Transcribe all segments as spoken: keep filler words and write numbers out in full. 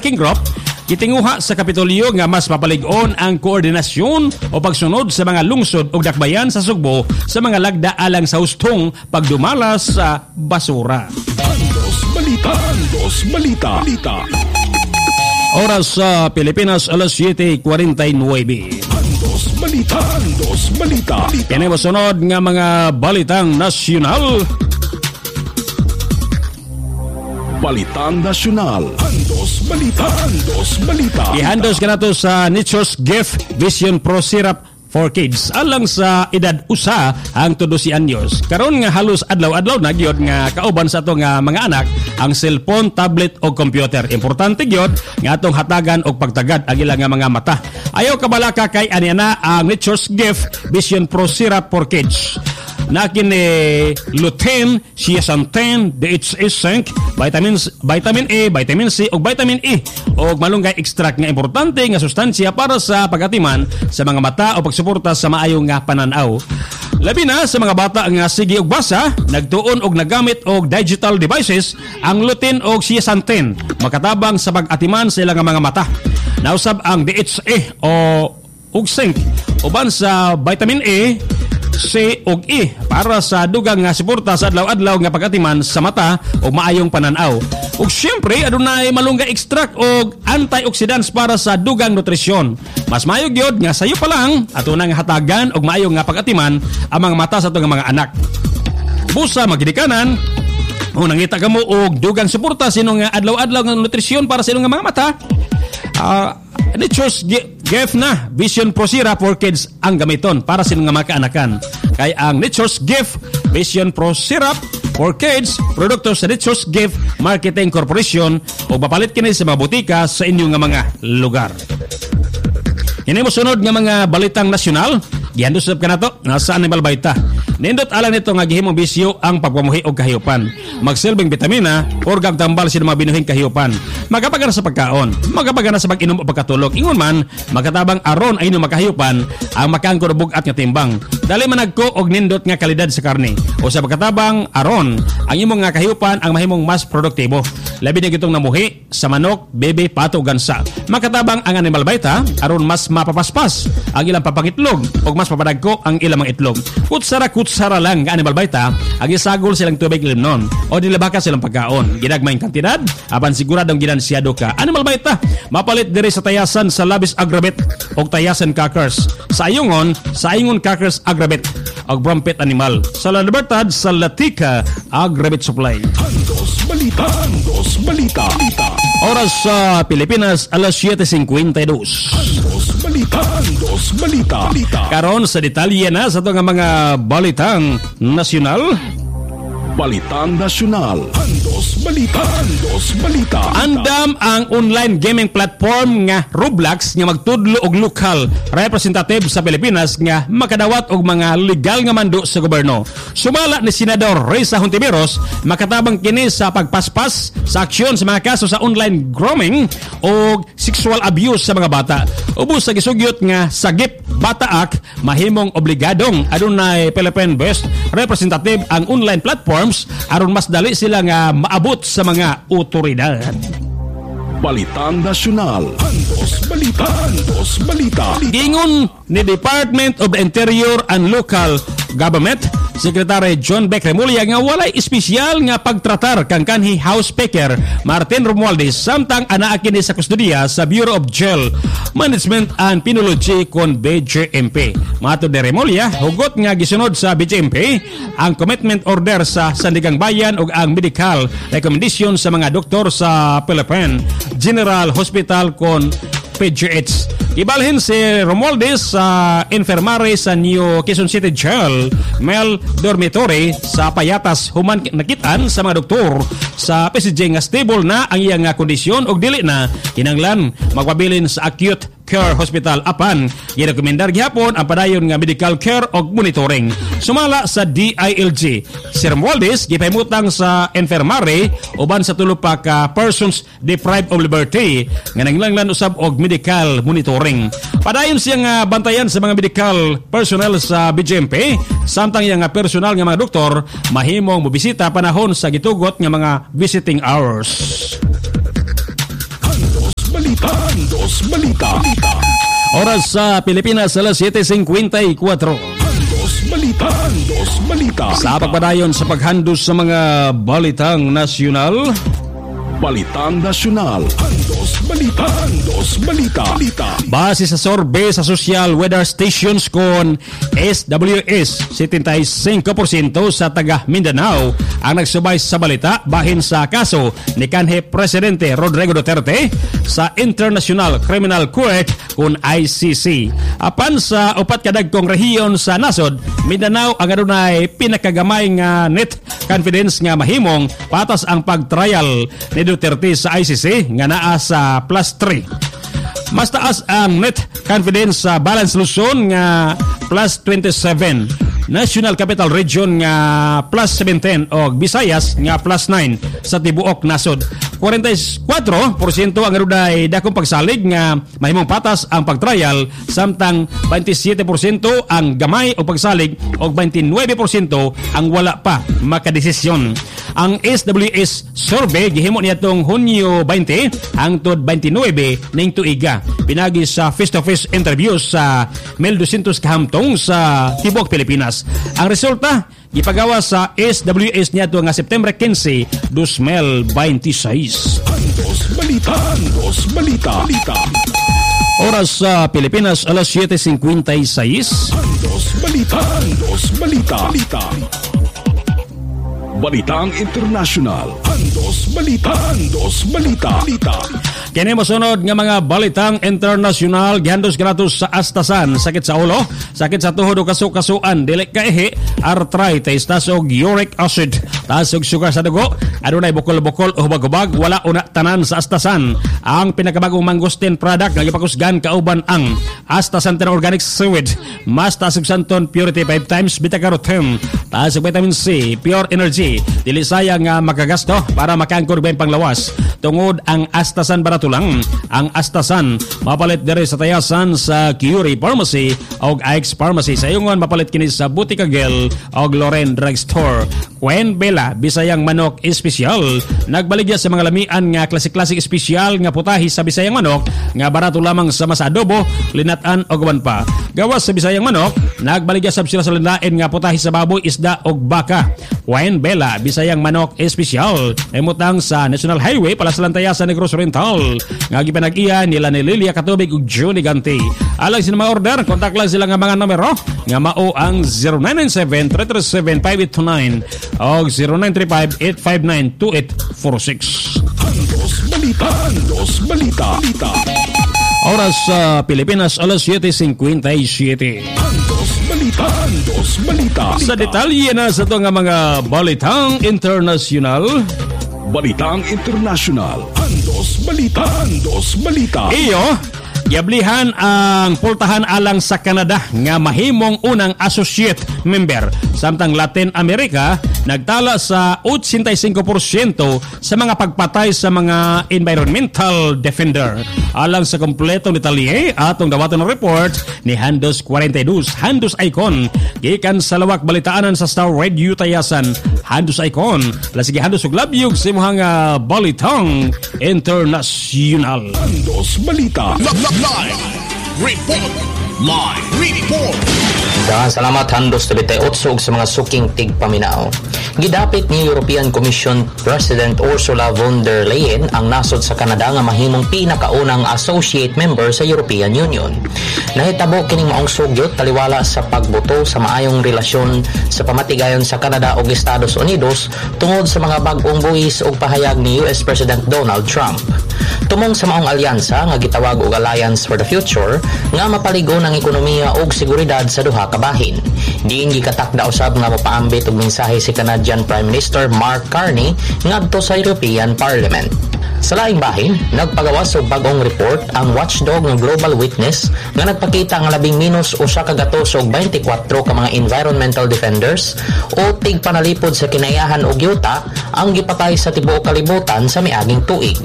Working Group gitinguha sa Kapitolyo nga mas mapalig-on ang koordinasyon o pagsunod sa mga lungsod o dakbayan sa Sugbo sa mga lagda alang sa hustong pagdumalas sa basura. Andos Balita, Andos Balita, Balita. Oras sa Pilipinas, alas siyete forty-nine. Andos Balita, Andos Balita. Kini masunod nga mga balitang nasyonal. Balitang Nasyonal. Andos Balita, Andos Balita. Ihandos ka na to sa Nature's Gift Vision Pro Syrup for Kids alang sa edad usa ang tudo si anyos. Karon nga halos adlaw-adlaw na gyud nga kauban sa ato nga mga anak ang cellphone, tablet o computer. Importante gyud nga atong hatagan og pagtagad ang ilang nga mga mata. Ayaw kabalaka kay ani na ang Nature's Gift Vision Pro Syrup for Kids. Nakin eh, lutein, zeaxanthin, D H A zinc, vitamins, vitamin A, vitamin C ug vitamin E ug malunggay extract nga importante nga sustansya para sa pagatiman sa mga mata o pagsuporta sa maayong nga pananaw. Labi na sa mga bata nga sige og basa, nagtuon og nagamit og digital devices, ang lutein og zeaxanthin makatabang sa pag-atiman sa ilang mga mata. Nausab ang D H A o ug zinc uban sa vitamin A, C ug E para sa dugang nga suporta sa adlaw-adlaw nga pagatiman sa mata o maayong pananaw. Ug syempre adunay malunggay extract og antioxidants para sa dugang nutrisyon. Mas maayo gyud nga sayo pa lang ato nang hatagan og maayong nga pagatiman ang mga mata sa atong mga anak. Busa magidikanan kung nangita ka mo og dugang suporta sino nga adlaw-adlaw nga nutrisyon para sa inyong mga mata. Uh, Nature's Gift na Vision Pro Syrup for Kids ang gamiton para sa mga makaanakan. Kay ang Nature's Gift Vision Pro Syrup for Kids produkto sa Nature's Gift Marketing Corporation o mapalit kini sa mga butika sa inyong nga mga lugar. Ini mo sunod nga mga balitang nasyonal. Gihandusap ka na to nasa Animal Baita. Nindot alang nito nga gihimong bisyo ang pagpamuhi og kahiupan. Magsilbing bitamina or gagtambal sa mga binuhing kahiupan. Magapagana sa pagkaon, magapagana sa pag-inom o pagkatulog. Ingon man, magkatabang aron ay no makahiupan ang makaangkor bugat nga timbang. Dali man nagko og nindot nga kalidad sa karne. O sa pagkatabang aron, ang imong nga kahiupan ang mahimong mas produktibo. Labi na gitong namuhi sa manok, bebe, pato, gansa. Magkatabang ang Animal Baita aron mas mapapaspas ang ilang papangitlog o mas papadagko ang ilang mga itlog. Kutsara kutsara lang nga Animal Baita ang isagol silang tubig limnon o dilabaka silang pagkaon. Ginagmayng kantidad apan siguradong ginansyado ka. Animal Baita mapalit diri sa tayasan sa Labis Agrabet o tayasan Crackers. Sa ayungon, sa ayungon Crackers Agrabet og Brompet Animal. Sa La Libertad sa Latika Agrabet Supply. Andos Balita, Andos Balita. Oras sa Pilipinas alas siyete fifty-two. Andos Balita, Andos Balita. Karon sa detalye na sa itong mga balitang nasyonal. Balitang Nasyonal. Andos Balita, Andos Balita. Andam ang online gaming platform nga Roblox nga magtudlo og lokal representative sa Pilipinas nga makadawat og mga legal nga mando sa gobyerno. Sumala ni Senador Risa Hontiveros makatabang kini sa pagpaspas sa aksyon sa mga kaso sa online grooming o sexual abuse sa mga bata. Ubos sa gisugyot nga sagip Bata Act mahimong obligadong adunay Philippine Best Representative ang online platforms aron mas dali sila nga maabot sa mga otoridad. Balitang Nasyonal. Andos Balita, Andos Balita. Gingon ni Department of the Interior and Local Government Secretary John Beck Remulla nga walay espesyal nga pagtratar kang kanhi House Speaker Martin Romualdez samtang anaa kini sa kustodiya sa Bureau of Jail Management and Penology kon B J M P. Matod ni Remulla, hugot nga gisunod sa B J M P ang commitment order sa Sandigang Bayan ug ang medical recommendation sa mga doktor sa Philippine General Hospital kon P G H. Ibalhin si Romualdez sa infirmary sa New Quezon City Jail Mel Dormitory sa Payatas human nakitaan sa mga doktor sa P C J nga stable na ang iyang kondisyon ug dili na kinanglan magpabilin sa acute care hospital apan girekomendar gihapon ang padayon nga medical care ug monitoring. Sumala sa D I L G, si Romualdez gipahimutang sa infirmary uban sa tulo pa ka persons deprived of liberty nga nanglanglan usab og medical monitoring. Padayon siya nga bantayan sa mga medical personnel sa B J M P samtang yang nga personal nga mga doktor mahimong mobisita panahon sa gitugot nga mga visiting hours. balita. Andos balita. Oras sa Pilipinas, alas siyete singkwenta y kuwatro. Andos balita. Andos balita. Sa pagpadayon sa paghandos sa mga balitang nasyonal, Balitang nasyonal. Andos balita. Andos balita. Balita. base sa survey sa social weather stations kon S W S, seventy-five percent sa taga Mindanao ang nagsubay sa balita bahin sa kaso ni kanhi Presidente Rodrigo Duterte sa International Criminal Court kun I C C. Apan sa upat ka dagkong rehiyon sa nasod, Mindanao ang adunay pinakagamay nga net confidence nga mahimong patas ang pagtrial ni Duterte sa I C C nga naa sa plus three. Mas taas ang net confidence sa Balance Luzon nga plus twenty-seven, National Capital Region nga plus seventeen o Visayas nga plus nine sa tibuok nasod. forty-four percent ang aruday dakong pagsalig nga mahimong patas ang pagtrial, samtang twenty-seven percent ang gamay o pagsalig o twenty-nine percent ang wala pa makadesisyon. Ang S W S survey gihimo niadtong Hunyo twenty hangtod twenty-nine ning tuiga, pinagi sa face-to-face interviews sa one thousand two hundred kahamtong sa tibuok Pilipinas. Ang resulta gipagawa sa S W S niadto nga September fifteen, twenty twenty-six. Andos balita. Andos balita. Balita. Oras sa Pilipinas, alas siyete singkwenta y seis. Andos balita. Andos balita. Balita. Balitang internasyonal. Andos balita. Andos balita. Balita. Kini mosunod nga mga balitang internasyonal gihandos gratos sa astasan, sakit sa ulo, sakit sa tuhod o kasu-kasuan, dili kaihi, arthritis, tasog uric acid, tasog sugar sa dugo, adunay bukol-bukol o hubag-hubag, wala una tanan sa astasan. Ang pinakabagong mangustin product nga gipakusgan kauban ang astasantin organic seaweed, mas tasog santon purity five times beta-carotene, tasog vitamin C, pure energy, dili sayang nga makagasto para makaangkor ba yung panglawas. Tungod ang astasan barato lang, ang astasan mapalit diri sa tayasan sa Curie Pharmacy o Ike's Pharmacy. Sa iyongon mapalit kini sa Butika Gel o Loren Drugstore. Quen Bela, Bisayang Manok Espesyal, nagbaligya sa mga lamian nga klasik-klasik espesyal nga putahi sa Bisayang Manok nga barato lamang sa mas adobo, linatan o guban pa. Gawas sa Bisayang Manok, nagbaligya sab sila sa linlain nga putahi sa baboy, isda o baka. Quen Bela, Bisayang Manok Espesyal, emutang sa National Highway pala sa lantayasan Negros Oriental. Nga gipanag-iya nila ni Lilia Katubig ug Johnny Ganti. Alang sila ma-order, kontak lang sila nga mga numero nga mao ang zero nine nine seven, three three seven, five eight two nine o zero nine three five, eight five nine, two eight four six. Andos balita. Andos balita. Balita. Oras sa Pilipinas, alas siyete singkwenta y siete. Andos balita. Andos balita. Sa detalye na sa ito nga mga balitang internasyonal, Balitang internasyonal. Andos balita. Andos balita. iyo, giablihan ang pultahan alang sa Canada nga mahimong unang associate member, samtang Latin America nagtala sa eighty-five percent sa mga pagpatay sa mga environmental defender. Alang sa kompleto detalye atong dawaton ng report ni Handos forty-two, Handos Icon, gikan sa lawak balitaanan sa Star Radio Tayasan. Handos Icon, lasige Handos ug labyog sa imong uh, balitang internasyonal. Andos balita. Live report. Live report. Daghang salamat Handos thirty-eight ug sa mga suking tigpaminaw. Gidapit ni European Commission President Ursula von der Leyen ang nasod sa Canada nga mahimong pinakaunang associate member sa European Union. Nahitabo kining maong sugyot taliwala sa pagboto sa maayong relasyon sa pamatigayon sa Canada ug Estados Unidos tungod sa mga bag-ong buhis ug pahayag ni U S President Donald Trump. Tumong sa maong alyansa nga gitawag og Alliance for the Future nga mapaligon ang ekonomiya ug seguridad sa duha ka bahin. Diin gikatakda usab nga mopaambit og mensahe si Canadian Prime Minister Mark Carney ngadto sa European Parliament. Sa laing bahin, nagpagawas og bagong report ang watchdog ng Global Witness nga nagpakita nga labing minus usa ka gatos og twenty-four ka mga environmental defenders o tigpanalipod sa kinayahan og yuta ang gipatay sa tibuok kalibutan sa miaging tuig.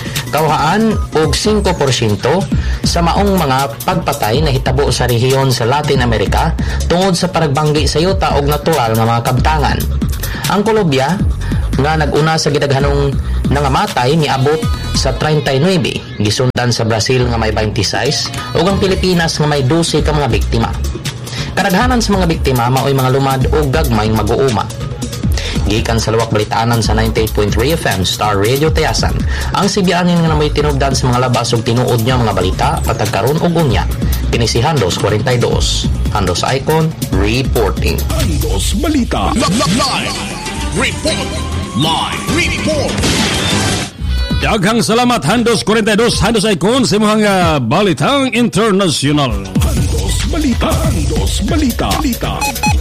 Kawhaan og five percent sa maong mga pagpatay na hitabo sa rehiyon sa Latin America tungod sa paragbanggi sa yuta og natural nga mga kabtangan. Ang Colombia nga nag-una sa gidaghanong nangamatay niabot sa thirty-nine gisundan sa Brazil nga may twenty-six ug ang Pilipinas nga may twelve ka mga biktima. Kadaghanan sa mga biktima mao'y mga lumad o gagmayng mag-uuma. Gikan sa luwak balitaanan sa ninety-eight point three F M Star Radio Tayasan, ang sibianin nga namoy tinubdan sa mga labas ug tinuod niya mga balita patag karon ug unya. Kini si Handos forty-two. Handos Icon reporting. Handos Balita. Live report. Live report. Daghang salamat Handos forty-two, Handos Icon sa imong uh, Balitang International. Handos Balita. Handos Balita. Balita.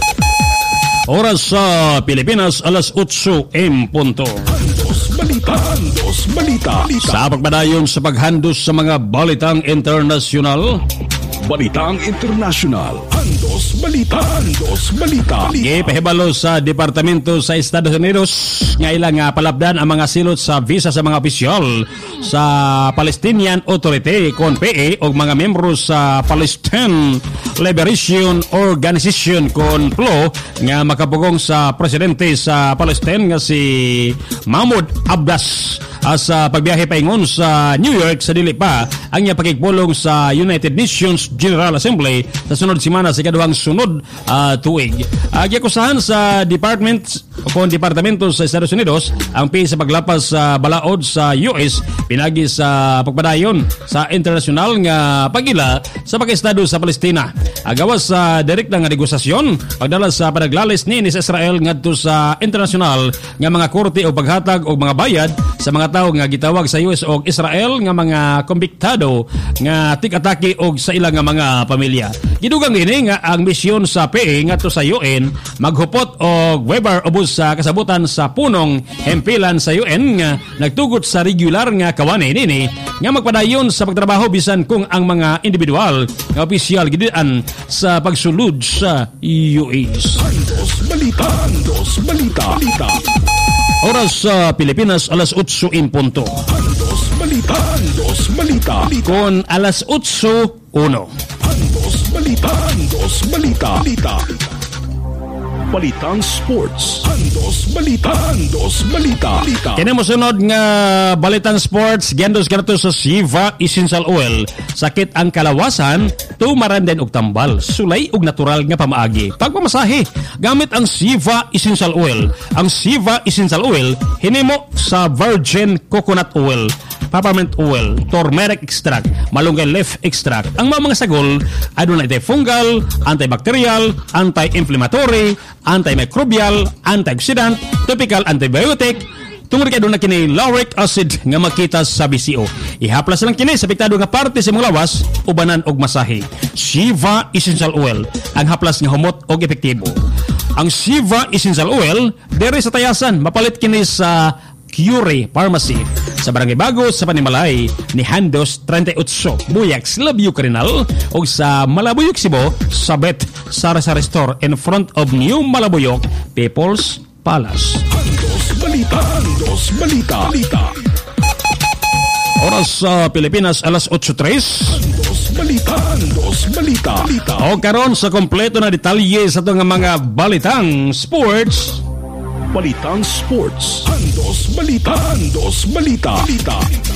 Oras sa Pilipinas, alas otso em punto. Handos Balita. Handos Balita. Balita. Sa pagpadayon sa paghandos sa mga Balitang International, Balitang International. Handos Balita. Handos Balita. gipahibalo sa Departamento sa Estados Unidos nga ilang nga palabdan ang mga silot sa visa sa mga opisyal sa Palestinian Authority kon P A o mga membro sa Palestine Liberation Organization kon P L O nga makapugong sa presidente sa Palestine nga si Mahmoud Abbas sa pagbiyahe paingon sa New York sa dili pa ang niya pakigpulong sa United Nations General Assembly sa sunod semana sa ikaduhang sunod uh, tuig. Uh, Giakusahan sa Department o Departamento sa Estados Unidos ang P A sa paglapas sa uh, balaod sa U S pinagi sa pagpadayon sa internasyonal nga pagila sa pag-estado sa Palestina. Agawas sa uh, direkta nga negosasyon pagdala sa panaglalis ni sa Israel ngadto sa internasyonal nga mga korte o paghatag og mga bayad sa mga tao nga gitawag sa U S o Israel nga mga kombiktado nga tik-atake og sa ilang nga mga pamilya. Gidugang ini nga ang misyon sa P A ngadto sa U N maghupot og waiver ubos sa kasabutan sa punong hempilan sa U N nga nagtugot sa regular nga kawani nini nga magpadayon sa pagtrabaho bisan kung ang mga individual nga opisyal gidian sa pagsulod sa U S. Handos Balita. Handos Balita. Balita. Oras sa Pilipinas, alas otso em punto. Handos Balita. Handos Balita. Balita. Kon alas otso uno. Handos Balita. Handos Balita. Balita. Balitang Sports. Handos Balita. Handos Balita. Balita. Kini mo sunod nga Balitang Sports, giandos kanato sa Siva Essential Oil. Sakit ang kalawasan, tumaran din og tambal, sulay og natural nga pamaagi. Pagpamasahe, gamit ang Siva Essential Oil. Ang Siva Essential Oil hinimo sa virgin coconut oil, peppermint oil, turmeric extract, malunggay leaf extract. Ang mga sagol ay doon antifungal, antibacterial, anti-inflammatory, antimicrobial, antioxidant, topical antibiotic. Tungod kay doon na kini lauric acid nga makita sa B C O. Ihaplas lang kini sa apektado nga parte sa mga lawas, ubanan og masahe. Siva Essential Oil, ang haplas nga humot og epektibo. Ang Siva Essential Oil dere sa Tayasan, mapalit kini sa Curie Pharmacy sa Barangay Bago sa Panimalay ni Handos thirty-eight Buyax Labio Carinal o sa Malabuyok Cebu sa Bet Sara Sara Store in front of New Malabuyok People's Palace. Handos Balita. Handos Balita. Balita. Oras sa Pilipinas, alas otso tres. Handos Balita. Handos Balita. Balita. O karon sa kompleto na detalye sa itong mga balitang sports. Balitang Sports. Handos Balita. Handos Balita. Balita.